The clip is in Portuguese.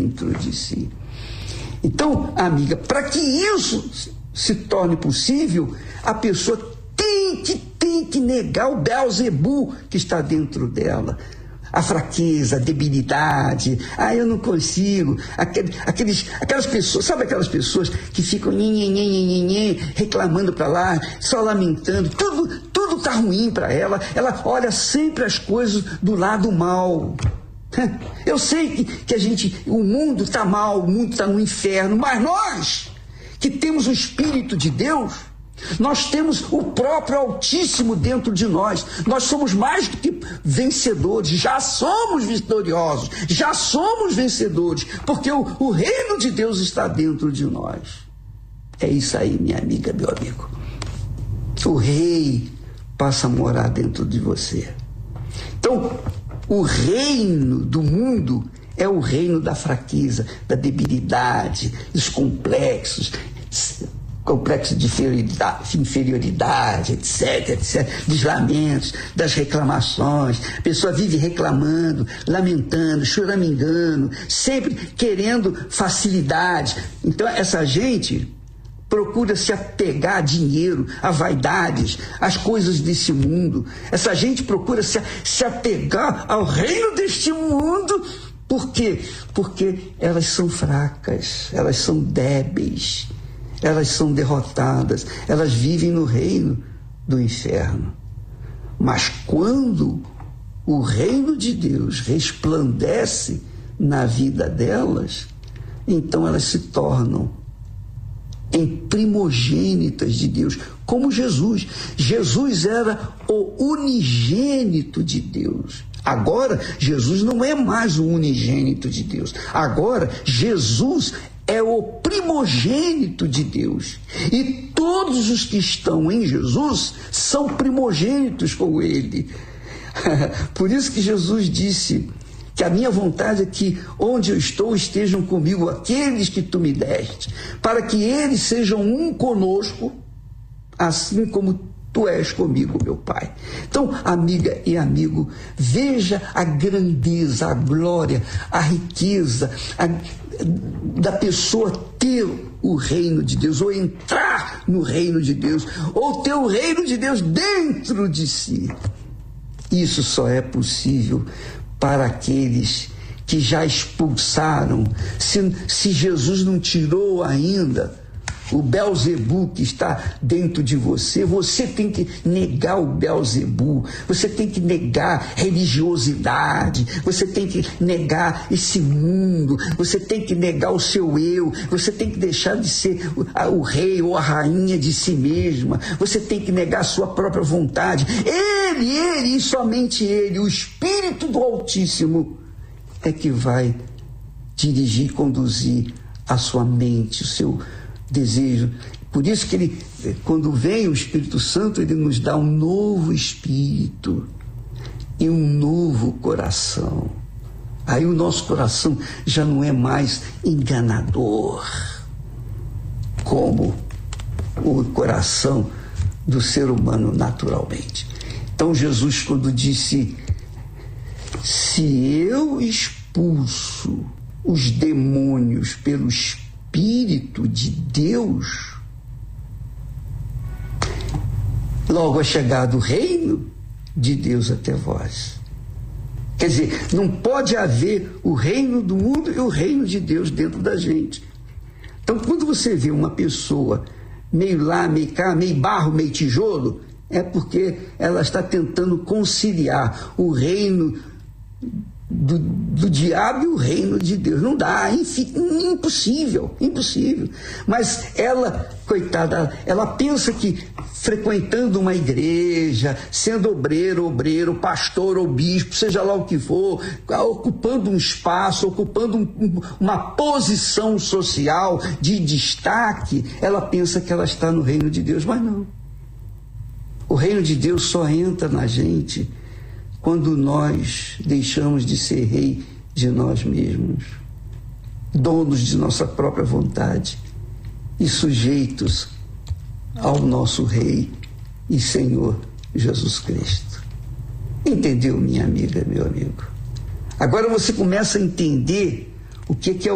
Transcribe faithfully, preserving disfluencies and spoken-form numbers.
dentro de si. Então, amiga, para que isso se torne possível, a pessoa tem que, tem que negar o Beelzebu que está dentro dela. A fraqueza, a debilidade, ah, eu não consigo, aqueles, aqueles, aquelas pessoas, sabe aquelas pessoas que ficam nhe, nhe, nhe, nhe, reclamando para lá, só lamentando, tudo tudo está ruim para ela, ela olha sempre as coisas do lado mal. Eu sei que, que a gente, o mundo está mal, o mundo está no inferno, mas nós, que temos o Espírito de Deus, nós temos o próprio Altíssimo dentro de nós. Nós somos mais do que vencedores, já somos vitoriosos, já somos vencedores, porque o, o reino de Deus está dentro de nós. É isso aí, minha amiga, meu amigo. O rei passa a morar dentro de você. Então, o reino do mundo é o reino da fraqueza, da debilidade, dos complexos, complexo de inferioridade, inferioridade, etc, etc, dos lamentos, das reclamações. A pessoa vive reclamando, lamentando, choramingando, sempre querendo facilidade. Então, essa gente procura se apegar a dinheiro, a vaidades, às coisas desse mundo. Essa gente procura se, se apegar ao reino deste mundo. Por quê? Porque elas são fracas, elas são débeis, elas são derrotadas, elas vivem no reino do inferno. Mas quando o reino de Deus resplandece na vida delas, então elas se tornam em primogênitas de Deus, como Jesus. Jesus era o unigênito de Deus. Agora, Jesus não é mais o unigênito de Deus. Agora, Jesus é o primogênito de Deus. E todos os que estão em Jesus são primogênitos com ele. Por isso que Jesus disse que a minha vontade é que onde eu estou estejam comigo aqueles que tu me deste, para que eles sejam um conosco, assim como tu és comigo, meu Pai. Então, amiga e amigo, veja a grandeza, a glória, a riqueza a, da pessoa ter o reino de Deus, ou entrar no reino de Deus, ou ter o reino de Deus dentro de si. Isso só é possível para aqueles que já expulsaram. Se, se Jesus não tirou ainda o Beelzebu que está dentro de você, você tem que negar o Beelzebu, você tem que negar religiosidade, você tem que negar esse mundo, você tem que negar o seu eu, você tem que deixar de ser o, a, o rei ou a rainha de si mesma, você tem que negar a sua própria vontade. Ele, ele e somente ele, o Espírito do Altíssimo, é que vai dirigir, conduzir a sua mente, o seu desejo. Por isso que ele, quando vem o Espírito Santo, ele nos dá um novo espírito e um novo coração. Aí o nosso coração já não é mais enganador, como o coração do ser humano naturalmente. Então Jesus, quando disse: se eu expulso os demônios pelo Espírito Espírito de Deus, logo é chegado o reino de Deus até vós. Quer dizer, não pode haver o reino do mundo e o reino de Deus dentro da gente. Então, quando você vê uma pessoa meio lá, meio cá, meio barro, meio tijolo, é porque ela está tentando conciliar o reino Do, do diabo e o reino de Deus. Não dá, infi, impossível, impossível. Mas ela, coitada, ela pensa que frequentando uma igreja, sendo obreiro, obreiro, pastor ou bispo, seja lá o que for, ocupando um espaço, ocupando um, uma posição social de destaque, ela pensa que ela está no reino de Deus, mas não. O reino de Deus só entra na gente quando nós deixamos de ser rei de nós mesmos, donos de nossa própria vontade e sujeitos ao nosso Rei e Senhor Jesus Cristo. Entendeu, minha amiga, meu amigo? Agora você começa a entender o que é